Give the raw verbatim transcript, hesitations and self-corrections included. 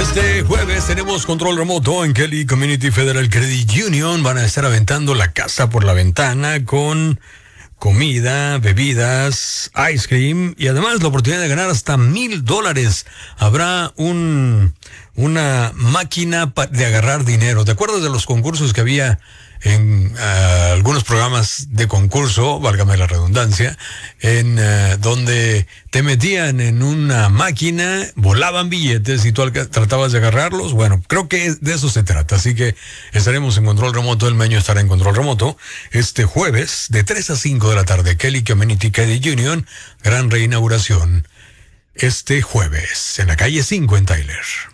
Este jueves tenemos control remoto en Kelly Community Federal Credit Union. Van a estar aventando la casa por la ventana con comida, bebidas, ice cream y además la oportunidad de ganar hasta mil dólares. Habrá un una máquina de agarrar dinero. ¿Te acuerdas de los concursos que había en uh, algunos programas de concurso, válgame la redundancia, en uh, donde te metían en una máquina, volaban billetes y tú alca- tratabas de agarrarlos? Bueno, creo que de eso se trata, así que estaremos en control remoto. El Meño estará en control remoto este jueves de tres a cinco de la tarde. Kelly Community Credit Union, gran reinauguración este jueves en la calle cinco en Tyler.